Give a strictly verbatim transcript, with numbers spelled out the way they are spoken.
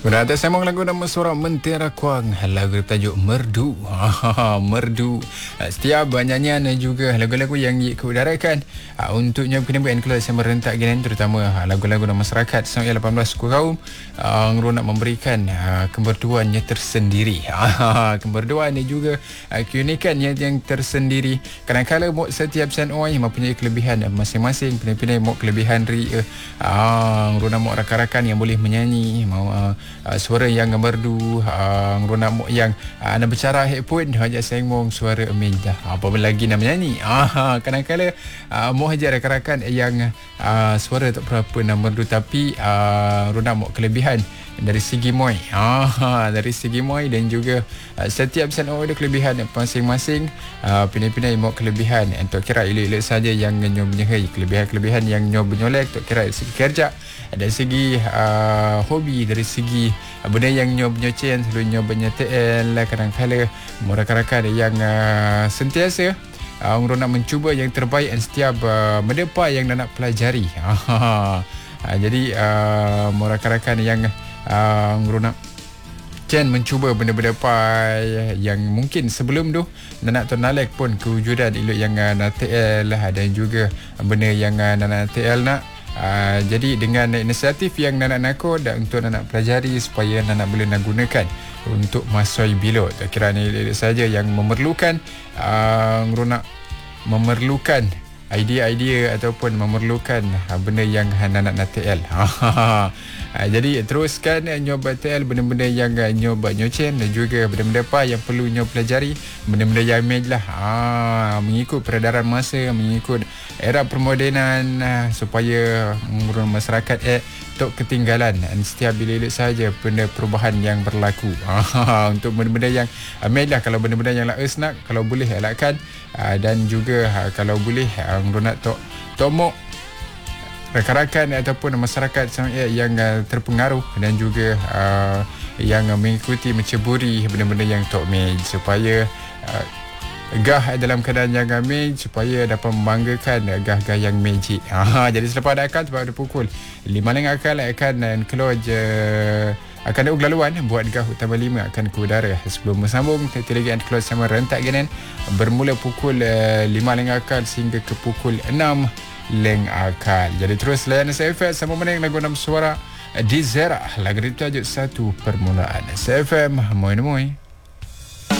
Sudah ada sembang lagu nama suara Mentera Kuang. Lagu bertajuk Merdu. Merdu. Setiap nyanyian dan juga lagu-lagu yang diudarakan untuknya pendengar N-Club yang merentak gini, terutama lagu-lagu dalam masyarakat sampai lapan belas kaum nak memberikan kemerduannya tersendiri. Kemerduan dan juga keunikannya yang tersendiri. Kadang-kadang mok setiap sen oi mempunyai kelebihan masing-masing. Pindah-pindah mok kelebihan ri ah runa mok rakan-rakan yang boleh menyanyi, mau Uh, suara yang merdu, uh, rona mok yang uh, nak bercara headphone hajak sengmong suara meja. Apa lagi nak menyanyi? Ah, kadang-kadang uh, mok hajak rakan-rakan yang uh, suara tak berapa nak merdu tapi uh, rona mok kelebihan dari segi moi. Ah, dari segi moi dan juga uh, setiap sen ada kelebihan masing-masing. Uh, pindah-pindah mok kelebihan. Untuk kira elok-elok saja yang nyob menyehai, kelebihan-kelebihan yang nyob menyolek untuk kira segi kerja, dari segi uh, hobi, dari segi uh, benda yang nyob nyocen, selalu nyob T L, kadang-kadang rakan-rakan yang uh, sentiasa uh, orang nak mencuba yang terbaik dan setiap uh, benda apa yang nak pelajari. uh, jadi uh, rakan-rakan yang uh, orang nak Chen mencuba benda-benda apa yang mungkin sebelum tu nak ternalek pun kewujudan elok yang uh, T L dan juga benda yang uh, nak T L nak. Uh, jadi dengan inisiatif yang nak nak dan untuk nak pelajari supaya nak boleh nak gunakan untuk masai bilot. Tak kira ni saja yang memerlukan uh, nak memerlukan idea-idea ataupun memerlukan uh, benda yang nak nak T L. uh, jadi teruskan uh, nyoba T L benda-benda yang uh, nyoba nyocen dan juga benda-benda apa yang perlu nyoba pelajari, benda-benda yang image lah, uh, mengikut peredaran masa, mengikut era permodenan uh, supaya um, masyarakat eh tak ketinggalan dan setiap bila-bila saja benda perubahan yang berlaku. uh, untuk benda-benda yang image lah, kalau benda-benda yang lah nak kalau boleh elakkan, uh, dan juga uh, kalau boleh uh, nak tok tomok rakan-rakan ataupun masyarakat yang uh, terpengaruh dan juga uh, yang uh, mengikuti menceburi benda-benda yang tok mej supaya uh, gah dalam keadaan yang amej supaya dapat membanggakan gah-gah yang magic. Ha, jadi selepas ada akan sebab ada pukul lima leng akan akan keluar je, akan ada uglaluan buat gah utama lima akan ke udara. Sebelum bersambung telegram keluar sama rentak genen bermula pukul uh, lima leng akan sehingga ke pukul enam leng akal. Jadi terus layan S F M sama meneng lagu enam suara di Zera lagu bertajuk Satu Permulaan. S F M moi moi.